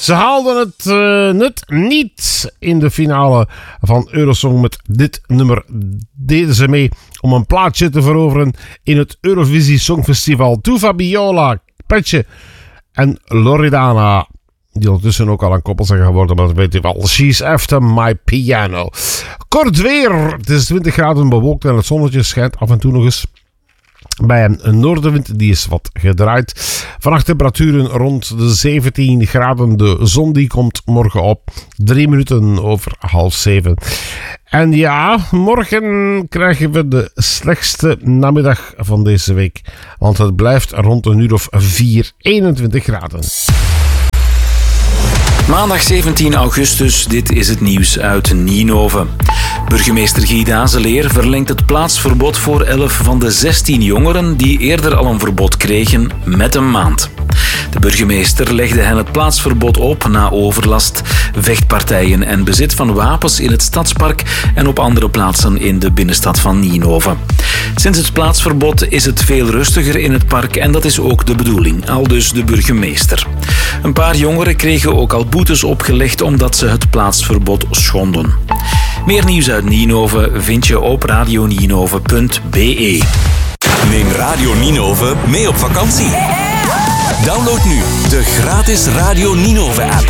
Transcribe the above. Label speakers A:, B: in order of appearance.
A: Ze haalden het net niet in de finale van Eurosong. Met dit nummer deden ze mee om een plaatsje te veroveren in het Eurovisie Songfestival. Tuva Biola, Petje en Loredana, die ondertussen ook al een koppel zijn geworden, maar dat weet u wel. She's After My Piano. Kort weer. Het is 20 graden bewolkt en het zonnetje schijnt af en toe nog eens. Bij een noordenwind, die is wat gedraaid. Vannacht temperaturen rond de 17 graden. De zon die komt morgen op 3 minuten over 6:30. En ja, morgen krijgen we de slechtste namiddag van deze week. Want het blijft rond een uur of 4, 21 graden.
B: Maandag 17 augustus, dit is het nieuws uit Ninove. Burgemeester Guy Dazeleer verlengt het plaatsverbod voor 11 van de 16 jongeren die eerder al een verbod kregen met een maand. De burgemeester legde hen het plaatsverbod op na overlast, vechtpartijen en bezit van wapens in het stadspark en op andere plaatsen in de binnenstad van Ninove. Sinds het plaatsverbod is het veel rustiger in het park en dat is ook de bedoeling, aldus de burgemeester. Een paar jongeren kregen ook al boetes opgelegd omdat ze het plaatsverbod schonden. Meer nieuws uit Ninove vind je op radioninove.be.
C: Neem Radio Ninove mee op vakantie. Download nu de gratis Radio Ninove app.